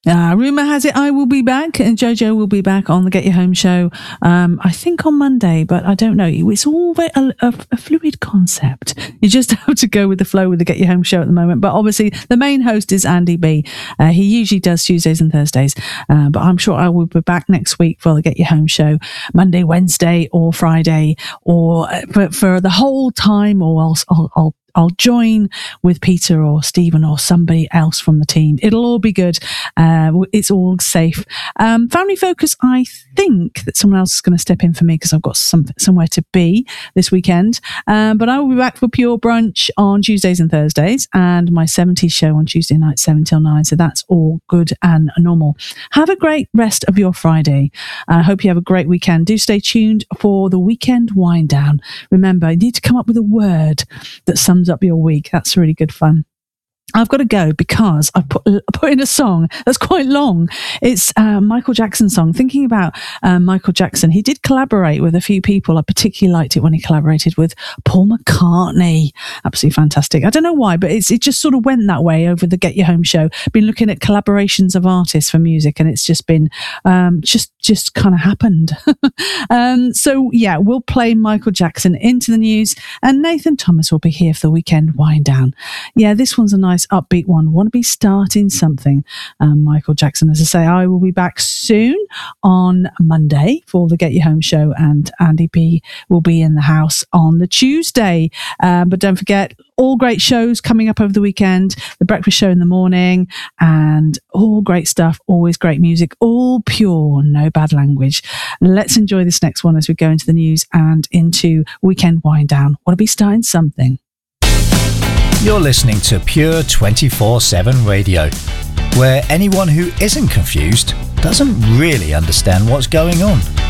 Rumour has it I will be back, and Jojo will be back on the Get You Home show, I think on Monday, but I don't know. It's all a fluid concept. You just have to go with the flow with the Get You Home show at the moment. But obviously, the main host is Andy B. He usually does Tuesdays and Thursdays, but I'm sure I will be back next week for the Get You Home show, Monday, Wednesday, or Friday, or for the whole time, or I'll join with Peter or Stephen or somebody else from the team. It'll all be good. It's all safe. Family Focus, I think that someone else is going to step in for me because I've got somewhere to be this weekend. But I will be back for Pure Brunch on Tuesdays and Thursdays, and my 70s show on Tuesday night, 7 till 9. So that's all good and normal. Have a great rest of your Friday. I hope you have a great weekend. Do stay tuned for the weekend wind down. Remember, you need to come up with a word that sums up your week. That's really good fun. I've got to go because I put in a song that's quite long. It's a Michael Jackson song. Thinking about Michael Jackson, he did collaborate with a few people. I particularly liked it when he collaborated with Paul McCartney. Absolutely fantastic. I don't know why, but it just sort of went that way over the Get Your Home show. Been looking at collaborations of artists for music, and it's just been just kind of happened. So yeah, we'll play Michael Jackson into the news, and Nathan Thomas will be here for the weekend wind down. Yeah, this one's a nice upbeat one. Want to be starting something. Michael Jackson, as I say, I will be back soon on Monday for the Get You Home show, and Andy P will be in the house on the Tuesday. But don't forget, all great shows coming up over the weekend. The breakfast show in the morning, and all great stuff. Always great music, all pure, no bad language. Let's enjoy this next one as we go into the news and into weekend wind down. Want to be starting something. You're listening to Pure 24/7 Radio, where anyone who isn't confused doesn't really understand what's going on.